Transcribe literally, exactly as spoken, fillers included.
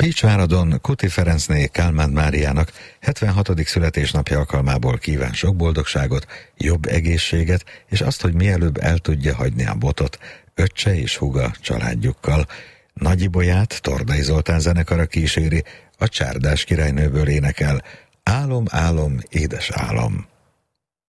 Pécsváradon Kuti Ferencné Kálmán Máriának hetvenhatodik születésnapja alkalmából kíván sok boldogságot, jobb egészséget, és azt, hogy mielőbb el tudja hagyni a botot öccse és húga családjukkal. Nagy Ibolyát Tordai Zoltán zenekara kíséri, a Csárdás királynőből énekel: Álom, álom, édes álom.